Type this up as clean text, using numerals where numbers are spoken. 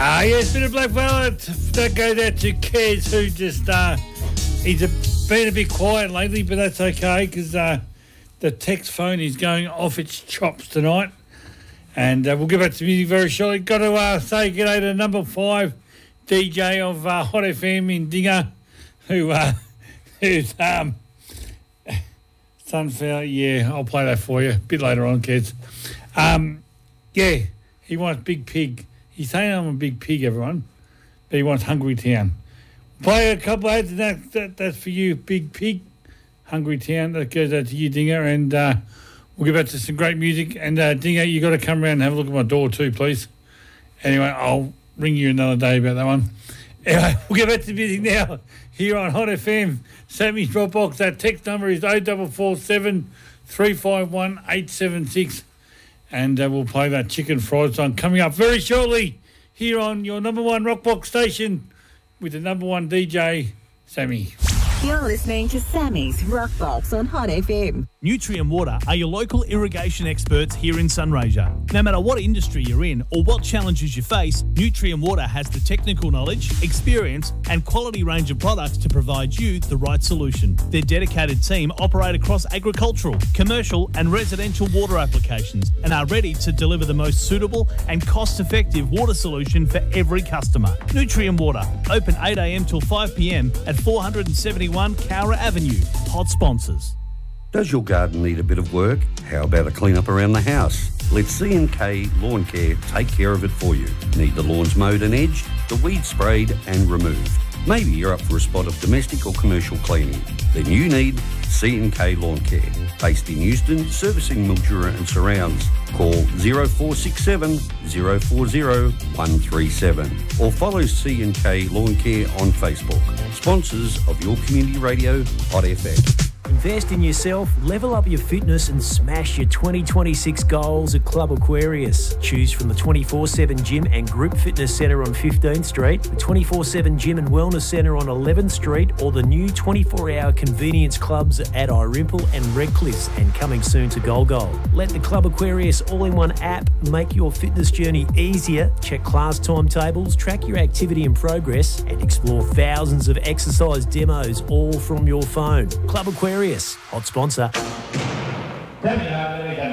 Yes, bit of black velvet. That goes out to Kez, who just, been a bit quiet lately, but that's okay because the text phone is going off its chops tonight. And we'll get back to music very shortly. Got to say g'day to number 5 DJ of Hot FM in Dinger, who's Sunflower. Yeah, I'll play that for you a bit later on, kids. Yeah, he wants Big Pig. He's saying I'm a big pig, everyone, but he wants Hungry Town. Play a couple of ads, and that's for you, Big Pig, Hungry Town. That goes out to you, Dinger, and we'll get back to some great music. And Dinger, you got to come around and have a look at my door too, please. Anyway, I'll ring you another day about that one. Anyway, we'll get back to music now here on Hot FM. Sammy's Dropbox. That text number is 0447 351 876. And we'll play that Chicken Fried song coming up very shortly here on your number one Rockbox station with the number one DJ, Sammy. You're listening to Sammy's Rockbox on Hot FM. Nutrien Water are your local irrigation experts here in Sunraysia. No matter what industry you're in or what challenges you face, Nutrien Water has the technical knowledge, experience and quality range of products to provide you the right solution. Their dedicated team operate across agricultural, commercial and residential water applications and are ready to deliver the most suitable and cost-effective water solution for every customer. Nutrien Water, open 8 a.m. till 5 p.m. at 471 Cowra Avenue. Hot sponsors. Does your garden need a bit of work? How about a clean up around the house? Let C&K Lawn Care take care of it for you. Need the lawns mowed and edged, the weeds sprayed and removed? Maybe you're up for a spot of domestic or commercial cleaning. Then you need C&K Lawn Care. Based in Euston, servicing Mildura and surrounds. Call 0467 040 137 or follow C&K Lawn Care on Facebook. Sponsors of your community radio, Hot FM. Invest in yourself, level up your fitness and smash your 2026 goals at Club Aquarius. Choose from the 24/7 Gym and Group Fitness Centre on 15th Street, the 24/7 Gym and Wellness Centre on 11th Street or the new 24-hour convenience clubs at Irimple and Redcliffe and coming soon to Golgol. Let the Club Aquarius all-in-one app make your fitness journey easier. Check class timetables, track your activity and progress and explore thousands of exercise demos all from your phone. Club Aquarius, hot sponsor. There we go.